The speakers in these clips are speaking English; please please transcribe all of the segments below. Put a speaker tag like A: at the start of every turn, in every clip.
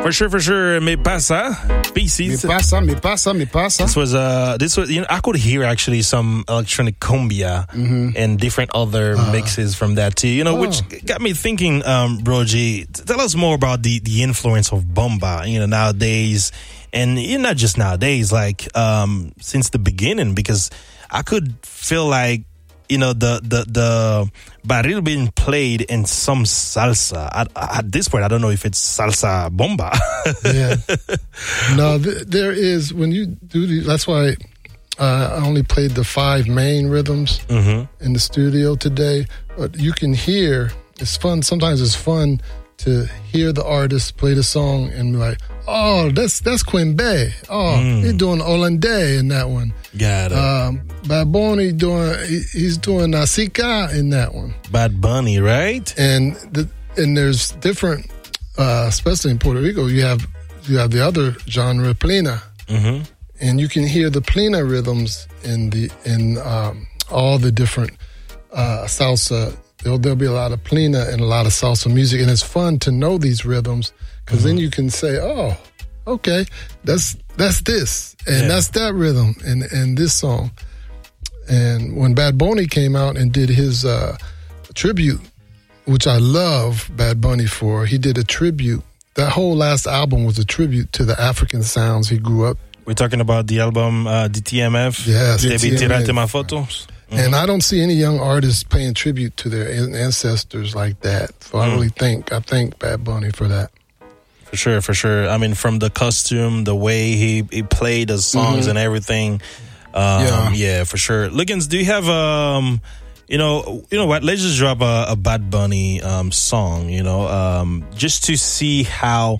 A: For sure. Me pasa. Pieces.
B: Me pasa.
A: This was I could hear actually some electronic cumbia and different other mixes from that too, which got me thinking, Bro G, tell us more about the influence of bomba, nowadays, and not just nowadays, like since the beginning, because I could feel like the barril being played in some salsa. At this point, I don't know if it's salsa bomba.
C: Yeah. No, there is, when you do that's why I only played the 5 main rhythms in the studio today. But you can hear, it's fun. Sometimes it's fun to hear the artist play the song and be like, oh, that's Quimbe. Oh, he's doing Hollandais in that one.
A: Got it.
C: Bad Bunny he's doing Nasika in that one.
A: Bad Bunny, right?
C: And there's different, especially in Puerto Rico, you have the other genre, plena, and you can hear the plena rhythms in all the different salsa. There'll be a lot of plena and a lot of salsa music, and it's fun to know these rhythms because then you can say, "Oh, okay, that's this, and that's that rhythm, and this song." And when Bad Bunny came out and did his tribute, which I love Bad Bunny for, he did a tribute. That whole last album was a tribute to the African sounds he grew up.
A: We're talking about the album DTMF.
C: Yes,
A: DTMF.
C: And I don't see any young artists paying tribute to their ancestors like that. So I thank Bad Bunny for that.
A: For sure. I mean, from the costume, the way he played the songs and everything. Yeah, for sure. Liggins, do you have you know what? Let's just drop a Bad Bunny song. Just to see how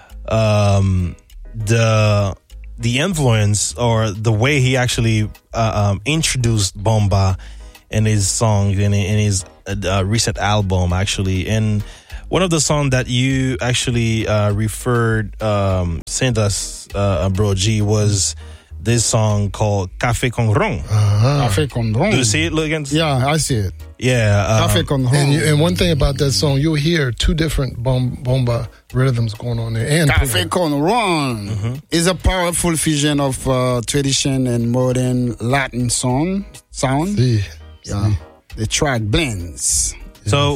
A: the influence or the way he actually introduced bomba in his song in his recent album, actually. And one of the songs that you actually sent us, Bro G, was this song called Café con Ron.
B: Café con Ron.
A: Do you see it, Liggins?
B: Yeah, I see it.
A: Yeah.
B: Café con Ron.
C: And one thing about that song, you'll hear 2 different bomba rhythms going on there. And
B: Café con Ron is a powerful fusion of tradition and modern Latin sound.
C: Sí.
B: Yeah. The track blends.
A: So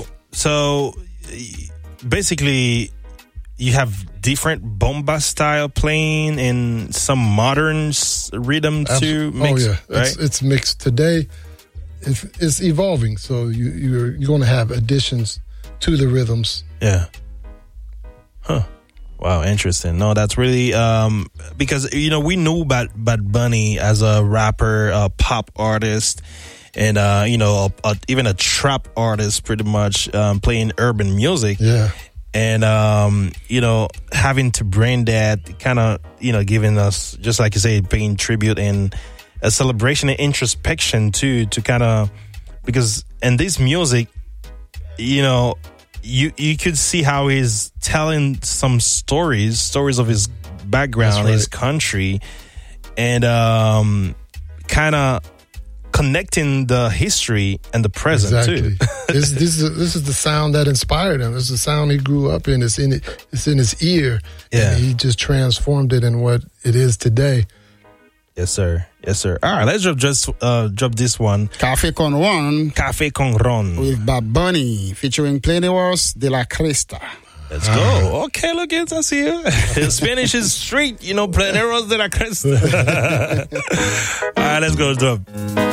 A: basically, you have different bomba style playing and some modern rhythm too. Mixed, right?
C: It's mixed today. It's evolving, so you're going to have additions to the rhythms.
A: Yeah. Huh. Wow, interesting. No, that's really because we knew about Bad Bunny as a rapper, a pop artist, and even a trap artist, pretty much playing urban music.
C: Yeah.
A: And having to bring that kind of giving us, just like you say, paying tribute and a celebration and introspection too, to kind of, because in this music, you could see how he's telling some stories of his background, his country, and kind of connecting the history and the present too.
C: This is the sound that inspired him. It's the sound he grew up in. It's in his ear.
A: Yeah.
C: And he just transformed it in what it is today.
A: Yes, sir. All right, let's drop this one.
B: Café con Ron.
A: Café con Ron.
B: With Bad Bunny featuring Pleneros de la Cresta.
A: Let's go. Okay, look, I see you. Spanish is straight, Pleneros de la Cresta. All right, let's go, drop.